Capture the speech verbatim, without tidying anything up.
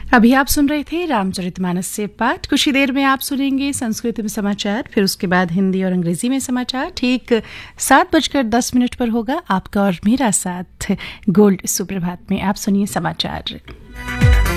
अभी आप सुन रहे थे रामचरितमानस से पाठ। कुछ ही देर में आप सुनेंगे संस्कृत में समाचार, फिर उसके बाद हिंदी और अंग्रेजी में समाचार। ठीक सात बजकर दस मिनट पर होगा आपका और मेरा साथ गोल्ड सुप्रभात में। आप सुनिए समाचार।